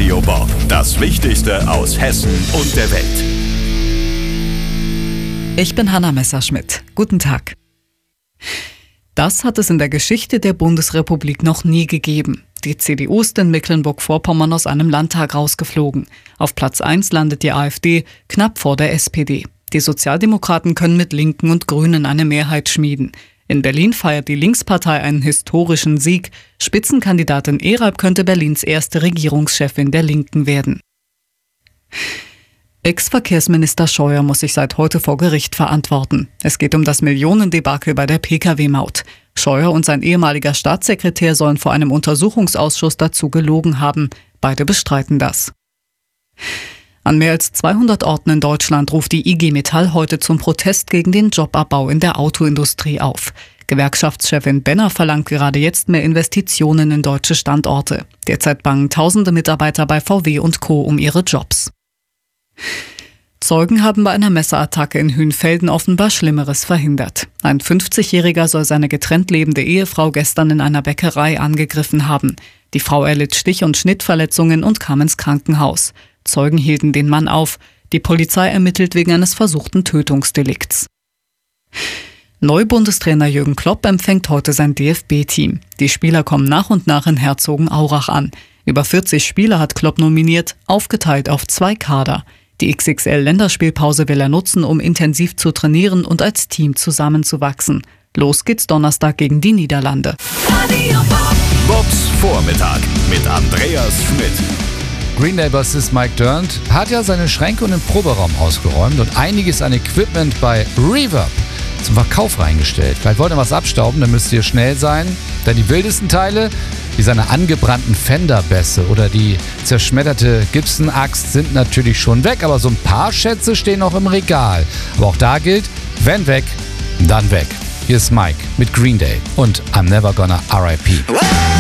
Radio Bob. Das Wichtigste aus Hessen und der Welt. Ich bin Hanna Messerschmidt. Guten Tag. Das hat es in der Geschichte der Bundesrepublik noch nie gegeben. Die CDU ist in Mecklenburg-Vorpommern aus einem Landtag rausgeflogen. Auf Platz 1 landet die AfD, knapp vor der SPD. Die Sozialdemokraten können mit Linken und Grünen eine Mehrheit schmieden. In Berlin feiert die Linkspartei einen historischen Sieg. Spitzenkandidatin Erab könnte Berlins erste Regierungschefin der Linken werden. Ex-Verkehrsminister Scheuer muss sich seit heute vor Gericht verantworten. Es geht um das Millionendebakel bei der Pkw-Maut. Scheuer und sein ehemaliger Staatssekretär sollen vor einem Untersuchungsausschuss dazu gelogen haben. Beide bestreiten das. An mehr als 200 Orten in Deutschland ruft die IG Metall heute zum Protest gegen den Jobabbau in der Autoindustrie auf. Gewerkschaftschefin Benner verlangt gerade jetzt mehr Investitionen in deutsche Standorte. Derzeit bangen tausende Mitarbeiter bei VW und Co. um ihre Jobs. Zeugen haben bei einer Messerattacke in Hünfelden offenbar Schlimmeres verhindert. Ein 50-Jähriger soll seine getrennt lebende Ehefrau gestern in einer Bäckerei angegriffen haben. Die Frau erlitt Stich- und Schnittverletzungen und kam ins Krankenhaus. Zeugen hielten den Mann auf. Die Polizei ermittelt wegen eines versuchten Tötungsdelikts. Neubundestrainer Jürgen Klopp empfängt heute sein DFB-Team. Die Spieler kommen nach und nach in Herzogenaurach an. Über 40 Spieler hat Klopp nominiert, aufgeteilt auf 2 Kader. Die XXL-Länderspielpause will er nutzen, um intensiv zu trainieren und als Team zusammenzuwachsen. Los geht's Donnerstag gegen die Niederlande. Bobs Vormittag mit Andreas Schmidt. Green Day Bassist Mike Dirnt hat ja seine Schränke und den Proberaum ausgeräumt und einiges an Equipment bei Reverb zum Verkauf reingestellt. Vielleicht wollt ihr was abstauben, dann müsst ihr schnell sein, denn die wildesten Teile, wie seine angebrannten Fender-Bässe oder die zerschmetterte Gibson-Axt, sind natürlich schon weg, aber so ein paar Schätze stehen noch im Regal. Aber auch da gilt, wenn weg, dann weg. Hier ist Mike mit Green Day und I'm Never Gonna R.I.P.